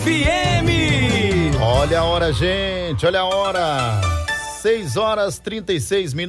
FM. Olha a hora, gente, olha a hora. 6h36,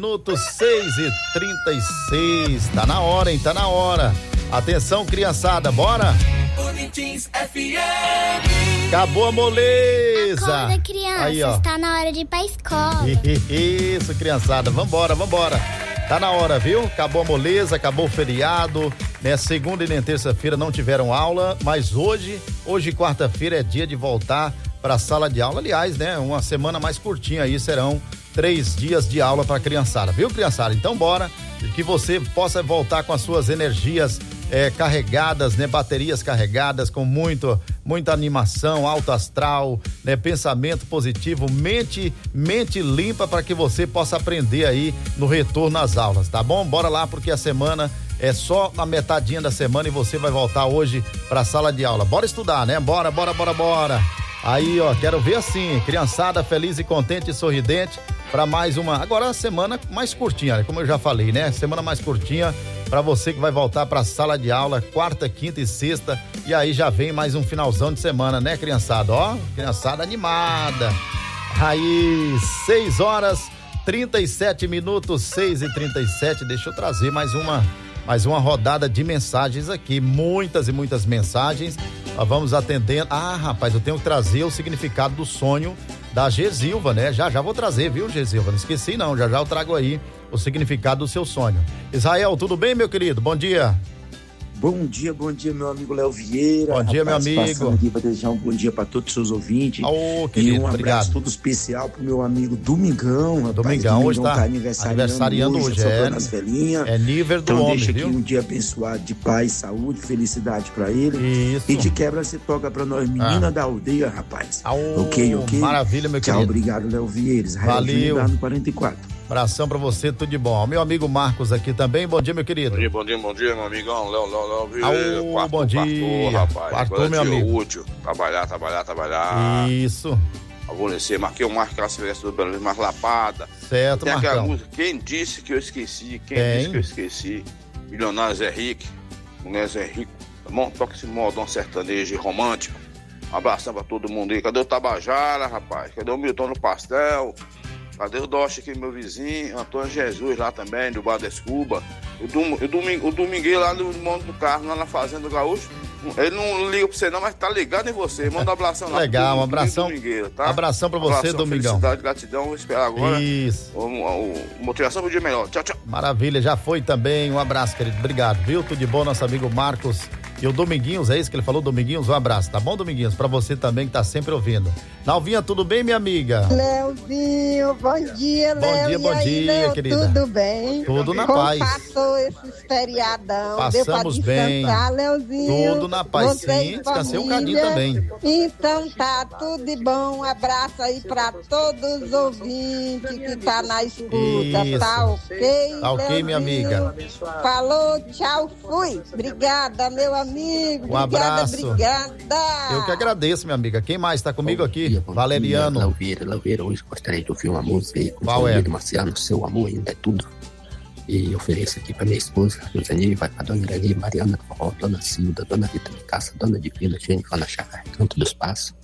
6h36. Tá na hora, hein? Tá na hora. Atenção, criançada, bora? Boletins FM. Acabou a moleza. Acorda, criança, aí, ó. Está na hora de ir pra escola. Isso, criançada, vambora. Tá na hora, viu? Acabou a moleza, acabou o feriado, né? Segunda e nem terça-feira não tiveram aula, mas hoje quarta-feira é dia de voltar para a sala de aula. Aliás, né? Uma semana mais curtinha aí, serão 3 dias de aula para a criançada, viu, criançada? Então bora, que você possa voltar com as suas energias carregadas, né? Baterias carregadas, com muita animação, alto astral, né? Pensamento positivo, mente limpa, para que você possa aprender aí no retorno às aulas, tá bom? Bora lá, porque a semana é só a metadinha da semana e você vai voltar hoje para a sala de aula. Bora estudar, né? Bora. Aí, ó, quero ver assim, criançada feliz e contente e sorridente para mais uma, agora a semana mais curtinha, né? Como eu já falei, né? Semana mais curtinha para você que vai voltar para a sala de aula quarta, quinta e sexta, e aí já vem mais um finalzão de semana, né, criançada? Ó, criançada animada. Aí, 6h37, 6h37, deixa eu trazer mais uma rodada de mensagens aqui, muitas e muitas mensagens. Vamos atendendo. Rapaz, eu tenho que trazer o significado do sonho da Gesilva, né? Já vou trazer, viu, Gesilva? Não esqueci não, já eu trago aí o significado do seu sonho. Israel, tudo bem, meu querido? Bom dia. Bom dia, meu amigo Léo Vieira. Bom dia, meu amigo. Passando aqui para desejar um bom dia para todos os seus ouvintes. Querido, e um abraço obrigado. Todo especial pro meu amigo Domingão. Rapaz. Domingão hoje tá aniversariando hoje, nas velhinhas. É nível do então homem, deixa viu? aqui um dia abençoado de paz, saúde, felicidade para ele. Isso. E de quebra você toca para nós, menina da aldeia, rapaz. Ok. Maravilha, meu querido. Tchau, obrigado, Léo Vieira. Valeu. No 44. Abração pra você, tudo de bom. Meu amigo Marcos aqui também, bom dia, meu querido. Bom dia, meu amigão, Léo Vieira. Bom dia. Rapaz. Quarto, meu amigo. Útil, trabalhar. Isso. Favorecer, marquei o Marco, aquela silvestre do Belo, mais lapada. Certo, tem aquela Marcão. música, quem disse que eu esqueci, Milionário Zé Rico, mulher Zé Rico, tá bom? Toca esse modão sertanejo romântico. Um abração pra todo mundo aí. Cadê o Tabajara, rapaz? Cadê o Milton no Pastel? Cadê o Doche aqui, meu vizinho? Antônio Jesus lá também, do Bar da Escuba. O Domingueiro lá do Mundo do Carro, lá na Fazenda do Gaúcho. Ele não liga pra você não, mas tá ligado em você. Manda um abração lá. Legal, um abração. Tá? Abração pra você, Domingão. Felicidade, gratidão. Vou esperar agora. Isso. Motivação pro dia melhor. Tchau. Maravilha, já foi também. Um abraço, querido. Obrigado, viu? Tudo de bom, nosso amigo Marcos. E o Dominguinhos, é isso que ele falou, Dominguinhos? Um abraço, tá bom, Dominguinhos? Pra você também que tá sempre ouvindo. Nalvinha, tudo bem, minha amiga? Leozinho, bom dia, Léo. Bom dia, Léo, querida. Tudo bem? Tudo na Como paz. passou esse feriadão? Passamos Deu pra descansar, bem. Léozinho? Tudo na paz, sim. Descansei um cadinho também. Então tá, tudo de bom. Um abraço aí pra todos os ouvintes que tá na escuta. Isso. Tá ok? Tá ok, Léozinho? minha amiga. Falou, tchau, fui. Obrigada, meu amigo. Um abraço. Obrigada. Eu que agradeço, minha amiga. Quem mais tá comigo aqui? Bom Valeriano. Dia, Léo Vieira, hoje gostaria de ouvir uma música aí com Qual o é? Marciano, Seu Amor Ainda É Tudo. E ofereço aqui pra minha esposa, Luzani, vai pra Dona Irani, Mariana Forró, Dona Cilda, Dona Rita de Caça, Dona Divina, Jennifer na Chácara, Canto do Espaço,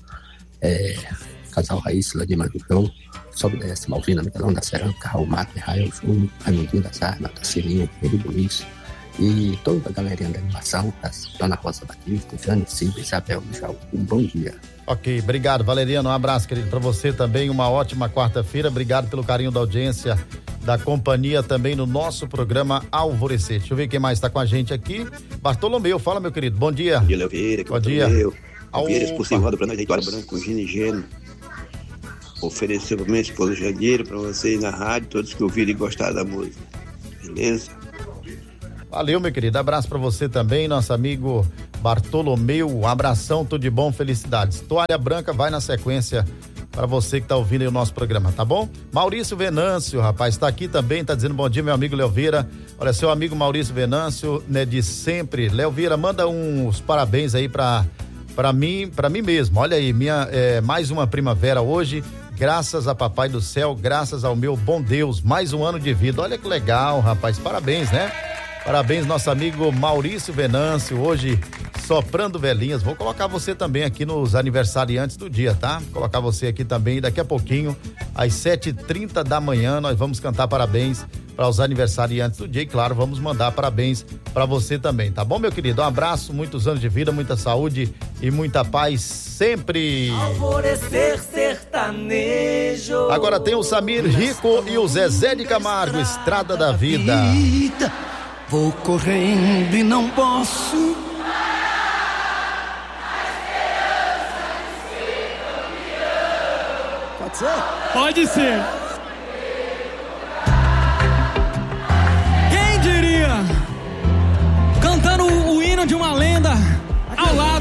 Casal Raíssa, Ladimar João, Sobe Desce, Malvina, Miguelão da Cerâmica, Raul Mata, Rael Júnior, Raimundinho da Sarna, Tacirinha, Querido Luiz, e toda a galerinha da animação, Dona Rosa Batista, Jane Silva, Isabel Michel, um bom dia. Ok, obrigado, Valeriano, um abraço, querido, pra você também, uma ótima quarta-feira, obrigado pelo carinho da audiência, da companhia também no nosso programa Alvorecer. Deixa eu ver quem mais tá com a gente aqui. Bartolomeu, fala, meu querido, bom dia. Bom dia, Léo Vieira. Bom dia. Vieira, expulsivo, roda pra nós, Heitor Branco, Gino e Geno. Ofereceu pra minha esposa Janeiro, pra você ir na rádio, todos que ouviram e gostaram da música. Beleza? Valeu, meu querido, abraço pra você também, nosso amigo Bartolomeu, um abração, tudo de bom, felicidades. Toalha branca vai na sequência para você que tá ouvindo aí o nosso programa, tá bom? Maurício Venâncio, rapaz, tá aqui também, tá dizendo bom dia, meu amigo Léo Vieira. Olha, seu amigo Maurício Venâncio, né, de sempre. Léo Vieira, manda uns parabéns aí pra mim mesmo. Olha aí, mais uma primavera hoje, graças a Papai do Céu, graças ao meu bom Deus, mais um ano de vida. Olha que legal, rapaz, parabéns, né? Parabéns, nosso amigo Maurício Venâncio, hoje soprando velhinhas. Vou colocar você também aqui nos aniversariantes do dia, tá? Vou colocar você aqui também daqui a pouquinho, às 7h30 da manhã, nós vamos cantar parabéns para os aniversariantes do dia e, claro, vamos mandar parabéns para você também, tá bom, meu querido? Um abraço, muitos anos de vida, muita saúde e muita paz sempre. Alvorecer sertanejo. Agora tem o Samir Rico e o Zezé de Camargo, Estrada da Vida. Vou correndo e não posso. Pode ser? Pode ser. Quem diria? Cantando o hino de uma lenda ao lado